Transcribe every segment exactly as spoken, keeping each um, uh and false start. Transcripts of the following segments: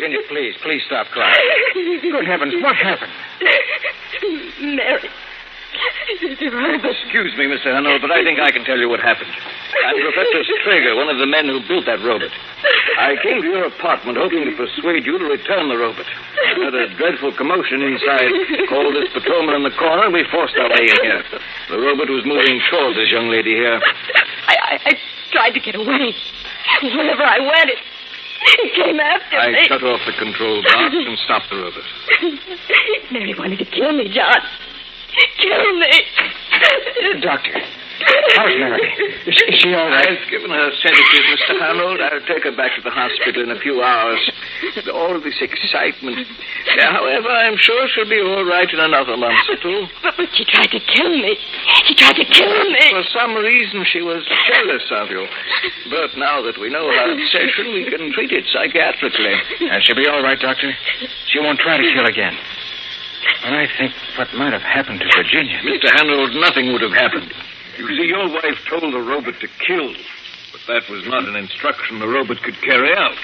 Virginia, please, please stop crying. Good heavens, what happened? Mary. Excuse me, Mister Hanold, but I think I can tell you what happened. I'm Professor Strager, one of the men who built that robot. I came to your apartment hoping to persuade you to return the robot. I heard a dreadful commotion inside. Called this patrolman in the corner, and we forced our way in here. The robot was moving towards this young lady here. I, I, I tried to get away. Whenever I went, it, it came after I me. shut off the control box and stopped the robot. Mary wanted to kill me, John. Kill me. Doctor, how's Mary? Is, is she all right? I've given her sedatives, Mister Hanold. I'll take her back to the hospital in a few hours. All this excitement. However, I'm sure she'll be all right in another month or two. But, but she tried to kill me. She tried to kill me. For some reason, she was jealous of you. But now that we know her obsession, we can treat it psychiatrically. And she'll be all right, Doctor. She won't try to kill again. And I think what might have happened to Virginia... Mister Hanold, nothing would have happened. You see, your wife told the robot to kill, but that was not an instruction the robot could carry out.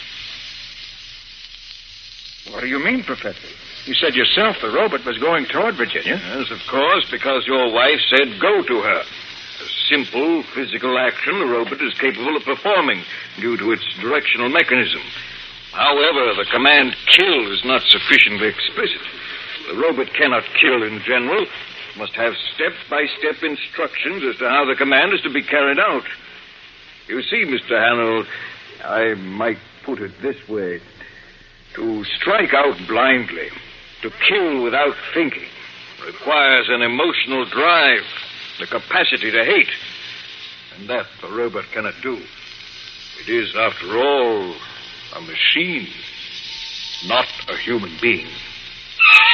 What do you mean, Professor? You said yourself the robot was going toward Virginia. Yes, of course, because your wife said go to her. A simple physical action the robot is capable of performing due to its directional mechanism. However, the command kill is not sufficiently explicit. The robot cannot kill in general. It must have step-by-step instructions as to how the command is to be carried out. You see, Mister Hanold, I might put it this way. To strike out blindly, to kill without thinking, requires an emotional drive, the capacity to hate. And that the robot cannot do. It is, after all, a machine, not a human being.